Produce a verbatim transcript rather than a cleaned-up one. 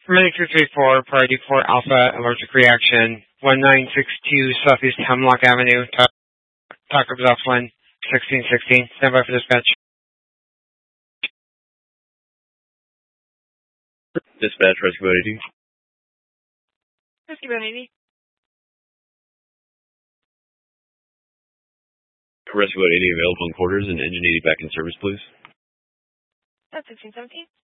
Remaining two three four, priority four Alpha, allergic reaction, one nine six two Southeast Hemlock Avenue, Tucker Zeppelin, sixteen sixteen. Stand by for dispatch. Dispatch, Rescue Boat eighty. Rescue Boat eighty. Rescue Boat eighty available in quarters and engine eighty back in service, please. That's sixteen seventeen.